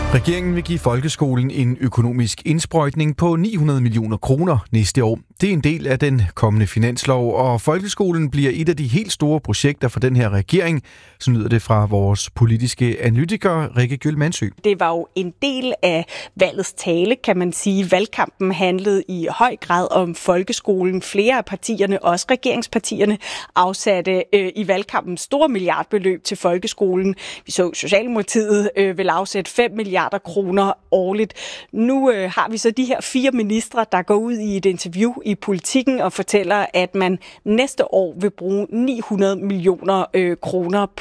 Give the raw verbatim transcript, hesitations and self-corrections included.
Regeringen vil give folkeskolen en økonomisk indsprøjtning på ni hundrede millioner kroner næste år. Det er en del af den kommende finanslov, og folkeskolen bliver et af de helt store projekter for den her regering. Så lyder det fra vores politiske analytiker, Rikke Gyll-Mandsø. Det var jo en del af valgets tale, kan man sige. Valgkampen handlede i høj grad om folkeskolen. Flere af partierne, også regeringspartierne, afsatte øh, i valgkampen store milliardbeløb til folkeskolen. Vi så Socialdemokratiet øh, vil afsætte fem milliarder kroner årligt. Nu øh, har vi så de her fire ministre, der går ud i et interview i Politikken og fortæller, at man næste år vil bruge ni hundrede millioner øh, kroner